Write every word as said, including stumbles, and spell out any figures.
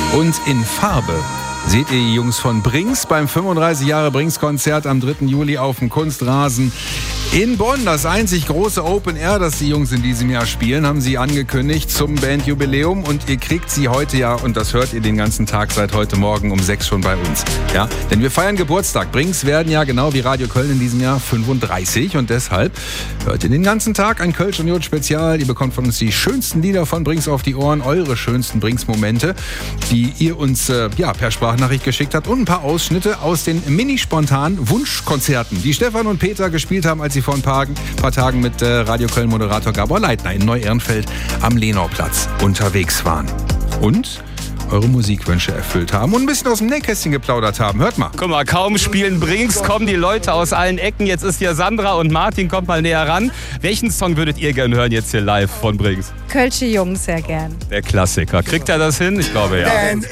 Und in Farbe seht ihr die Jungs von Brings beim fünfunddreißig Jahre Brings-Konzert am dritten Juli auf dem Kunstrasen in Bonn. Das einzig große Open Air, das die Jungs in diesem Jahr spielen, haben sie angekündigt zum Bandjubiläum. Und ihr kriegt sie heute ja, und das hört ihr den ganzen Tag seit heute Morgen um sechs schon bei uns. Ja, denn wir feiern Geburtstag. Brings werden ja genau wie Radio Köln in diesem Jahr fünfunddreißig. Und deshalb hört ihr den ganzen Tag ein Kölsch und Jod Spezial. Ihr bekommt von uns die schönsten Lieder von Brings auf die Ohren, eure schönsten Brings-Momente, die ihr uns äh, ja, per Sprachnachricht geschickt habt. Und ein paar Ausschnitte aus den mini-spontanen Wunschkonzerten, die Stefan und Peter gespielt haben, als sie vor ein paar, paar Tagen mit äh, Radio Köln-Moderator Gabor Leitner in Neu-Ehrenfeld am Lenauplatz unterwegs waren. Und eure Musikwünsche erfüllt haben und ein bisschen aus dem Nähkästchen geplaudert haben. Hört mal. Guck mal, kaum spielen Brings, kommen die Leute aus allen Ecken. Jetzt ist hier Sandra und Martin, kommt mal näher ran. Welchen Song würdet ihr gerne hören jetzt hier live von Brings? Kölsche Jungs sehr gern. Der Klassiker. Kriegt er das hin? Ich glaube ja.